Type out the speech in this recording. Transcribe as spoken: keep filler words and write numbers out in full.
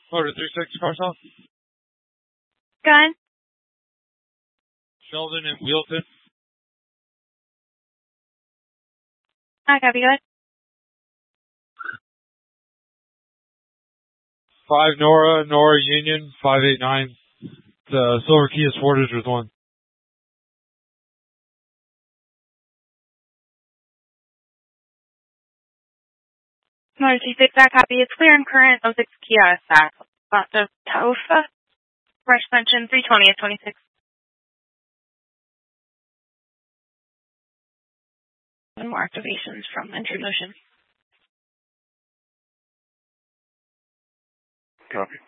Motor three sixty Carson. Gun. Sheldon and Wheelton. I copy, good. Five Nora, Nora Union, five eight nine. The Silver Key is Portage with one. Motor two six, I copy. It's clear and current oh six Kia stack. Lots of Taufa. Fresh suspension three twenty of twenty-six. One more activations from Entry Motion. Copy.